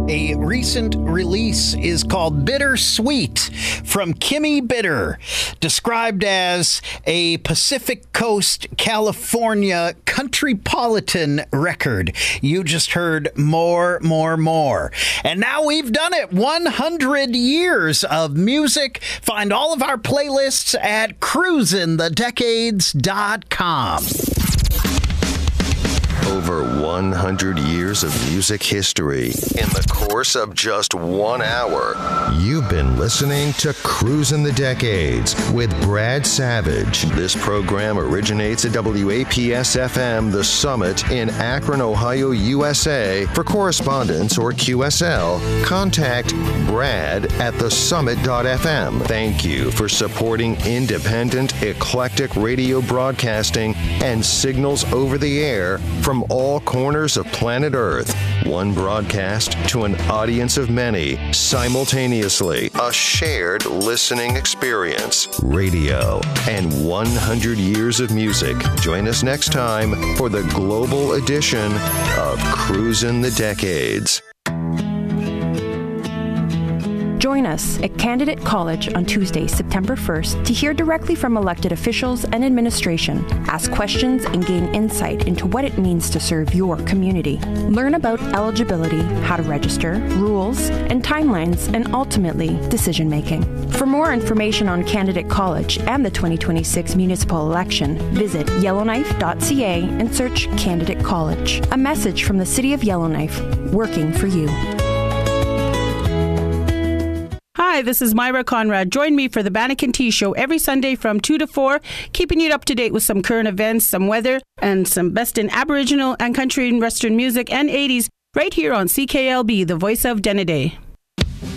A recent release is called Bittersweet from Kimmy Bitter, described as a Pacific Coast, California countrypolitan record. You just heard more. And now we've done it. 100 years of music. Find all of our playlists at cruisinthedecades.com. Over 100 years of music history in the course of just 1 hour. You've been listening to Cruisin' the Decades with Brad Savage. This program originates at WAPS-FM The Summit in Akron, Ohio, USA. For correspondence or QSL, contact Brad at thesummit.fm. Thank you for supporting independent, eclectic radio broadcasting and signals over the air from all corners of planet Earth. One broadcast to an audience of many simultaneously. A shared listening experience. Radio and 100 years of music. Join us next time for the global edition of Cruisin' the Decades. Join us at Candidate College on Tuesday, September 1st to hear directly from elected officials and administration, ask questions, and gain insight into what it means to serve your community. Learn about eligibility, how to register, rules, and timelines, and ultimately, decision-making. For more information on Candidate College and the 2026 municipal election, visit yellowknife.ca and search Candidate College. A message from the City of Yellowknife, working for you. Hi, this is Myra Conrad. Join me for the Bannock and Tea Show every Sunday from 2 to 4, keeping you up to date with some current events, some weather, and some best in Aboriginal and country and Western music and 80s right here on CKLB, the voice of Denneday.